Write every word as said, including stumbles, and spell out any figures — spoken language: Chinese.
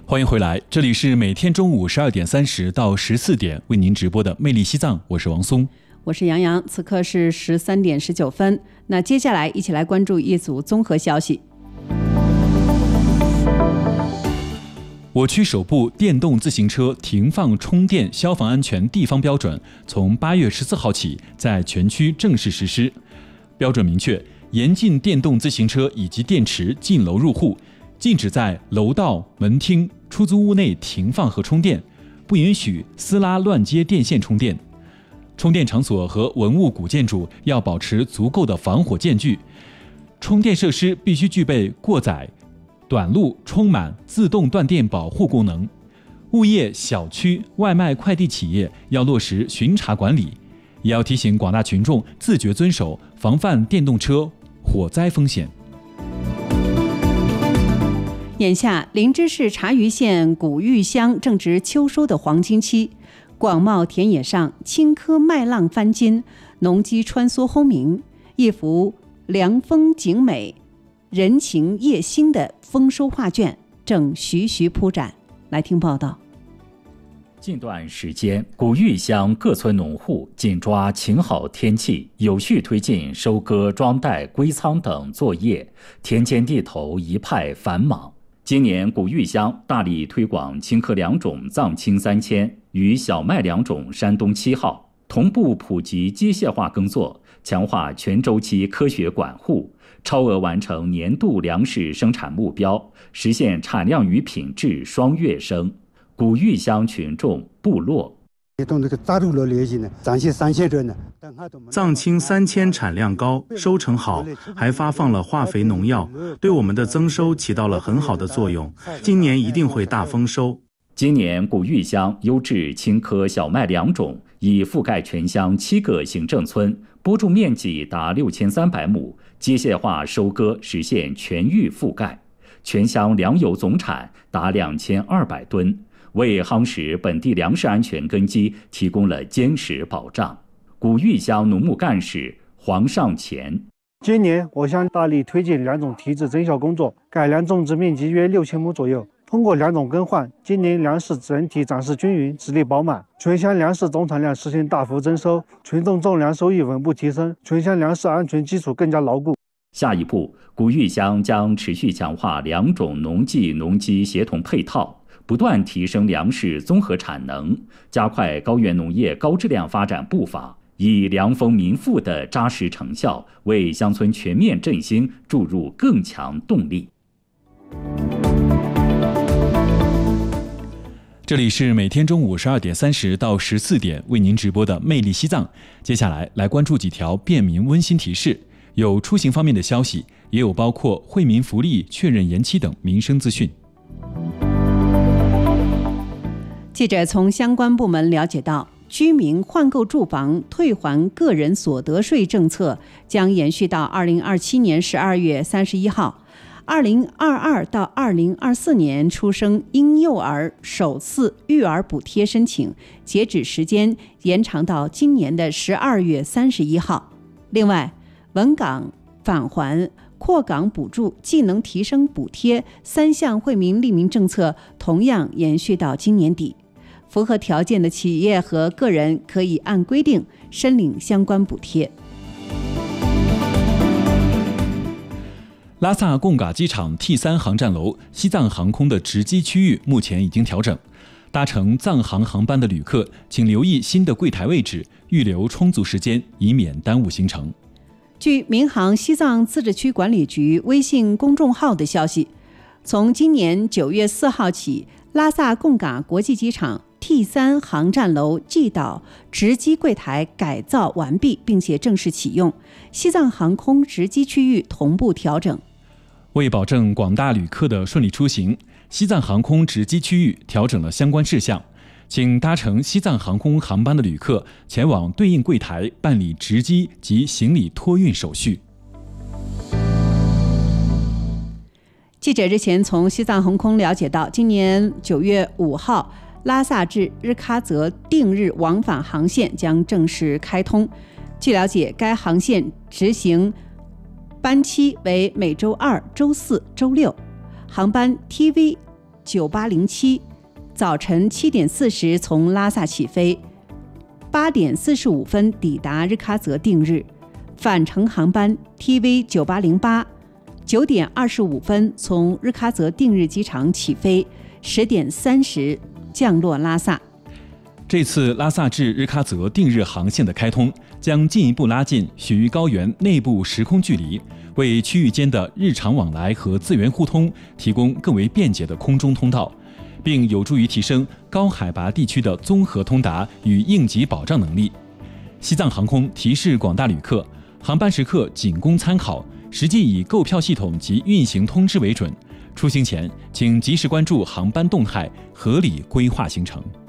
欢迎回来，这里是每天中午十二点三十到十四点为您直播的魅力西藏，我是王松， 我是杨洋，此刻是十三点十九分。那接下来一起来关注一组综合消息。 我区首部电动自行车停放充电消防安全地方标准从八月十四号起在全区正式实施。标准明确，严禁电动自行车以及电池进楼入户，禁止在楼道、门厅、出租屋内停放和充电，不允许私拉乱接电线充电。充电场所和文物古建筑要保持足够的防火间距，充电设施必须具备过载、短路、充满、自动断电保护功能。物业、小区、外卖快递企业要落实巡查管理，也要提醒广大群众自觉遵守，防范电动车火灾风险。 眼下，林芝市茶余县古玉乡正值秋收的黄金期，广袤田野上青稞麦浪翻金，农机穿梭轰鸣，一幅凉风景美、人情夜兴的丰收画卷正徐徐铺展。来听报道。 近段时间，古玉乡各村农户紧抓晴好天气，有序推进收割、装袋、归仓等作业，田间地头一派繁忙。今年古玉乡大力推广青稞良种藏青三千与小麦良种山东七号，同步普及机械化耕作，强化全周期科学管护，超额完成年度粮食生产目标，实现产量与品质双跃升。古玉乡群众部落藏青三千产量高，收成好，还发放了化肥农药，对我们的增收起到了很好的作用。今年一定会大丰收。 今年古玉乡优质青稞小麦良种已覆盖全乡七个行政村，播种面积达六千三百亩，机械化收割实现全域覆盖，全乡粮油总产达两千二百吨。为夯实本地粮食安全根基提供了坚实保障。古玉乡农牧干事黄尚前： 今年我乡大力推进良种提质增效工作，改良种植面积约六千亩左右。通过良种更换，今年粮食整体长势均匀，质力饱满，全乡粮食总产量实现大幅增收，群众种粮收益稳步提升，全乡粮食安全基础更加牢固。 下一步，古玉乡将持续强化良种农技农机协同配套，不断提升粮食综合产能，加快高原农业高质量发展步伐，以良丰民富的扎实成效，为乡村全面振兴注入更强动力。 这里是每天中午十二点三十到十四点为您直播的魅力西藏。接下来来关注几条便民温馨提示，有出行方面的消息，也有包括惠民福利确认延期等民生资讯。 记者从相关部门了解到，居民换购住房退还个人所得税政策将延续到二零二七年十二月三十一号。二零二二到二零二四年出生婴幼儿首次育儿补贴申请截止时间延长到今年的十二月三十一号。另外，稳岗、返还、扩岗补助、技能提升补贴三项惠民利民政策同样延续到今年底。符合条件的企业和个人可以按规定申领相关补贴。 拉萨贡嘎机场 T 三 航站楼西藏航空的值机区域目前已经调整，搭乘藏航航班的旅客请留意新的柜台位置，预留充足时间，以免耽误行程。 据民航西藏自治区管理局微信公众号的消息，从今年九月四号起，拉萨贡嘎国际机场 T 三 航站楼 G 岛值机柜台改造完毕，并且正式启用，西藏航空值机区域同步调整。 为保证广大旅客的顺利出行，西藏航空值机区域调整了相关事项，请搭乘西藏航空航班的旅客前往对应柜台办理值机及行李托运手续。 记者日前从西藏航空了解到，今年九月五号，拉萨至日喀则定日往返航线将正式开通。据了解，该航线执行班期为每周二、周四、周六，航班 T V 九八零七早晨七点四十从拉萨起飞，八点四十五分抵达日喀则定日。返程航班 T V 九八零八九点二十五分从日喀则定日机场起飞，十点三十降落拉萨。 这次拉萨至日喀则定日航线的开通，将进一步拉近雪域高原内部时空距离，为区域间的日常往来和资源互通提供更为便捷的空中通道，并有助于提升高海拔地区的综合通达与应急保障能力。西藏航空提示广大旅客，航班时刻仅供参考，实际以购票系统及运行通知为准。出行前，请及时关注航班动态，合理规划行程。